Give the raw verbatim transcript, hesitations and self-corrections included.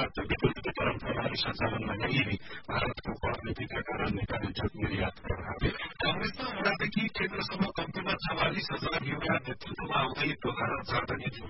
निर्यात विपरीत परम्पराहरू सञ्चालनमा ल्याइने भारतको कर नीतिका कारण नेपाली जुट निर्यात प्रभावित। कांग्रेसमा वडादेखि केन्द्रसम्म कम्तीमा चौवालिस हजार युवा नेतृत्वमा आउँदै दोधार जाँदा